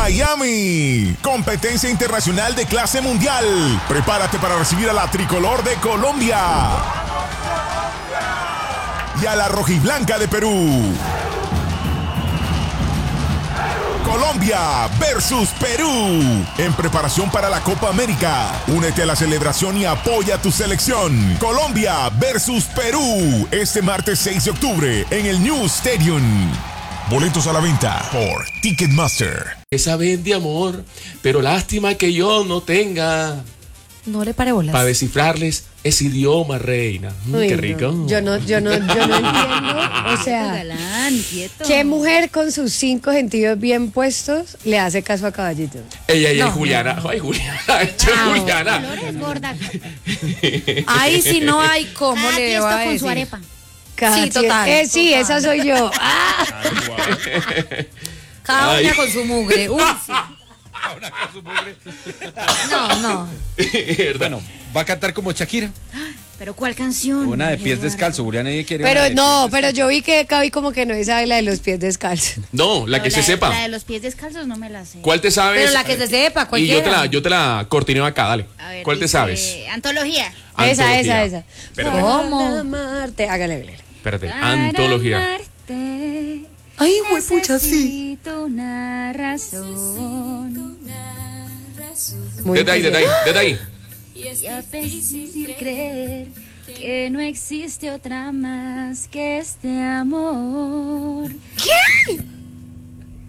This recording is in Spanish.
Miami. Competencia internacional de clase mundial. Prepárate para recibir a la tricolor de Colombia y a la rojiblanca de Perú. Colombia versus Perú, en preparación para la Copa América. Únete a la celebración y apoya a tu selección. Colombia versus Perú, este martes 6 de octubre en el New Stadium. Boletos a la venta por Ticketmaster. Esa vende amor, pero lástima que yo no tenga. No le pare bolas. Para descifrarles ese idioma, reina. Uy, qué rico. No. Yo no entiendo. O sea, Galán, quieto. ¿qué mujer con sus 5 sentidos bien puestos le hace caso a Caballito? Ella, No. Juliana. Ay, Juliana. Juliana. Flores gorda. Ahí sí no hay cómo Cada le fiesta va a con decir. su arepa. Sí, total. Sí, esa soy yo. Cada Ay. una con su mugre. Uy, sí. No. Bueno, va a cantar como Shakira. ¿Pero cuál canción? Una de pies descalzos. Julián nadie quiere. Pero una de no, pies pero yo vi que Cabi como que no sabe la de los pies descalzos. No, la que se sepa. La de los pies descalzos no me la sé. ¿Cuál te sabes? Pero la que se sepa, Y cualquiera. yo te la cortineo acá, dale. A ver, ¿Cuál te dice, sabes? Antología. Antología. Esa. Espérate. ¿Cómo? Marte. Hágale. Espérate, antología. Ay, huepucha, sí. Necesito una razón. Muy Desde ahí. Y a persistir creer que no existe otra más que este amor. ¿Qué?